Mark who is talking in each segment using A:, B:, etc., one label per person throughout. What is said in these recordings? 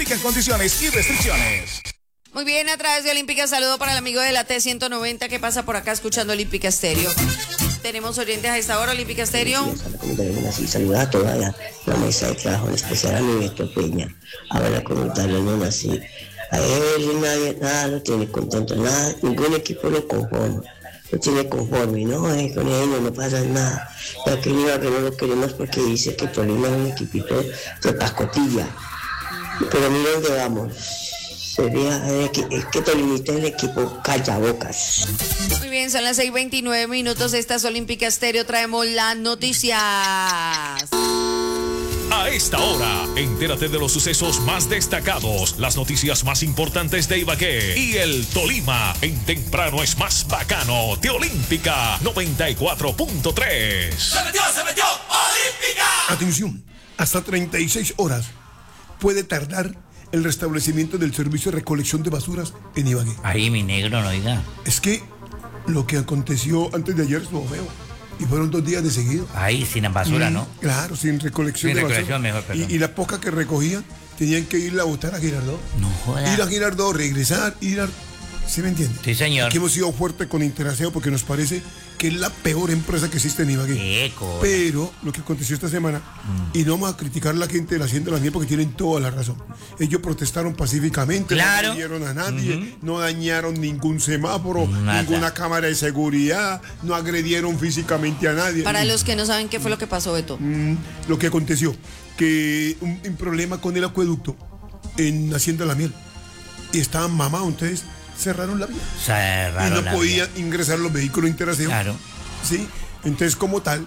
A: Condiciones y restricciones.
B: Muy bien, a través de Olímpica, saludo para el amigo de la T190 que pasa por acá escuchando Olímpica Estéreo. Tenemos oyentes a esta hora, Olímpica Estéreo.
C: Saluda a toda la mesa de trabajo, en especial a mi Beto Peña. Ahora la comunidad no nací. A él nadie, nada lo tiene contento, nada, ningún equipo lo conforma. Lo tiene conforme, no, con ellos no pasa nada. Ya que no lo queremos porque dice que Tolima es un equipito de pacotilla. Pero mira dónde vamos. Es que Tolimita es el equipo callabocas.
B: Muy bien, son las 6:29. Esta es Olímpica Estéreo. Traemos las noticias.
D: A esta hora, entérate de los sucesos más destacados, las noticias más importantes de Ibagué y el Tolima. En Temprano es más bacano de Olímpica 94.3.
E: ¡Se metió! ¡Olímpica!
F: Atención, hasta 36 horas puede tardar el restablecimiento del servicio de recolección de basuras en Ibagué.
G: Ahí, mi negro, no oiga.
F: Es que lo que aconteció antes de ayer estuvo feo. Y fueron 2 días de seguido.
G: Ahí, sin basura, ¿no?
F: Claro, sin recolección de basura.
G: Mejor,
F: y la poca que recogían, tenían que irla a botar a Girardot.
G: No joda.
F: Ir a Girardot, regresar, ¿sí me entiende?
G: Sí, señor.
F: Aquí hemos sido fuertes con Interaseo porque nos parece que es la peor empresa que existe en Ibagué. Pero lo que aconteció esta semana, y no vamos a criticar a la gente de la Hacienda de la Miel porque tienen toda la razón. Ellos protestaron pacíficamente,
G: claro.
F: No agredieron a nadie, no dañaron ningún semáforo, ninguna cámara de seguridad, no agredieron físicamente a nadie.
B: Para los que no saben qué fue lo que pasó, Beto.
F: Lo que aconteció, que un problema con el acueducto en Hacienda de la Miel. Y estaban mamados, entonces cerraron la vía. Y no podían ingresar los vehículos Interaseo.
G: Claro.
F: Sí, entonces como tal,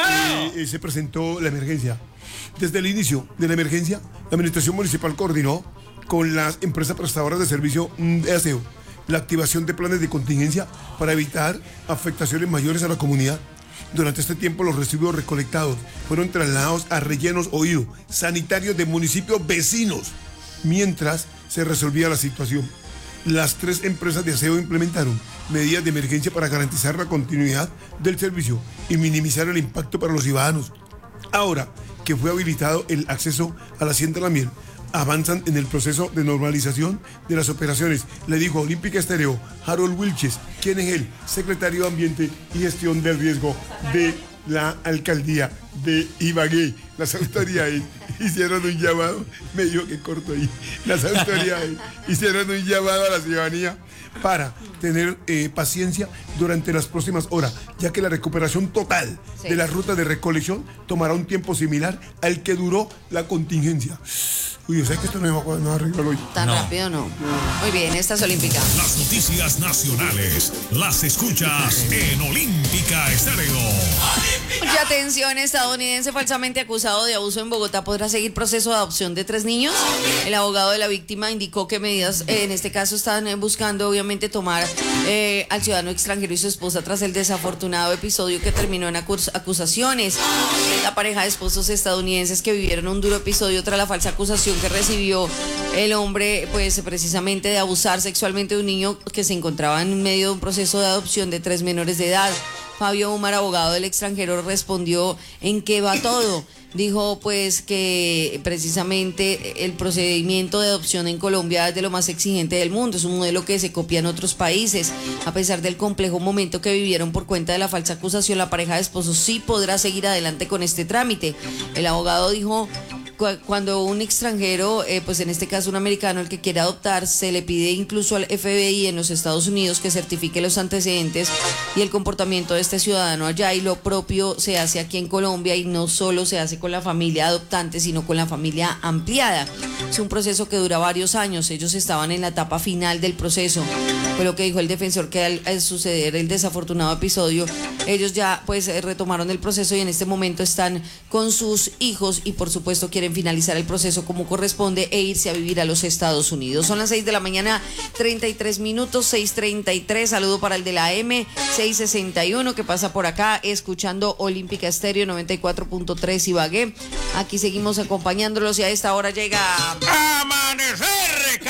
F: se presentó la emergencia. Desde el inicio de la emergencia, la administración municipal coordinó con las empresas prestadoras de servicio de aseo la activación de planes de contingencia para evitar afectaciones mayores a la comunidad. Durante este tiempo, los residuos recolectados fueron trasladados a rellenos oídos sanitarios de municipios vecinos, mientras se resolvía la situación. Las 3 empresas de aseo implementaron medidas de emergencia para garantizar la continuidad del servicio y minimizar el impacto para los ciudadanos. Ahora que fue habilitado el acceso a la Hacienda de la Miel, avanzan en el proceso de normalización de las operaciones. Le dijo a Olímpica Estéreo Harold Wilches, quien es el secretario de Ambiente y Gestión del Riesgo de la Alcaldía de Ibagué. Las autoridades hicieron un llamado, me dijo que corto ahí, las autoridades hicieron un llamado a la ciudadanía para tener paciencia durante las próximas horas, ya que la recuperación total de la ruta de recolección tomará un tiempo similar al que duró la contingencia. Uy, o sea que esto no va a arreglar hoy.
B: Tan rápido no. Muy bien, esta es Olímpica.
D: Las noticias nacionales las escuchas en Olímpica Estéreo.
B: Mucha atención, estadounidense falsamente acusado de abuso en Bogotá podrá seguir proceso de adopción de 3 niños. El abogado de la víctima indicó que medidas, en este caso, están buscando obviamente tomar al ciudadano extranjero y su esposa tras el desafortunado episodio que terminó en acusaciones. La pareja de esposos estadounidenses que vivieron un duro episodio tras la falsa acusación que recibió el hombre, pues precisamente de abusar sexualmente de un niño que se encontraba en medio de un proceso de adopción de 3 menores de edad. Fabio Umar, abogado del extranjero, respondió en qué va todo. Dijo pues que precisamente el procedimiento de adopción en Colombia es de lo más exigente del mundo, es un modelo que se copia en otros países. A pesar del complejo momento que vivieron por cuenta de la falsa acusación, la pareja de esposos sí podrá seguir adelante con este trámite. El abogado dijo: cuando un extranjero, pues en este caso un americano, el que quiere adoptar, se le pide incluso al FBI en los Estados Unidos que certifique los antecedentes y el comportamiento de este ciudadano allá, y lo propio se hace aquí en Colombia, y no solo se hace con la familia adoptante, sino con la familia ampliada. Es un proceso que dura varios años. Ellos estaban en la etapa final del proceso. Fue lo que dijo el defensor, que al suceder el desafortunado episodio, ellos ya pues retomaron el proceso y en este momento están con sus hijos y por supuesto quieren finalizar el proceso como corresponde e irse a vivir a los Estados Unidos. Son las 6 de la mañana, 33 minutos, 6:33. Saludo para el de la M661 que pasa por acá escuchando Olímpica Estéreo 94.3 Ibagué. Aquí seguimos acompañándolos y a esta hora llega
E: Amanecer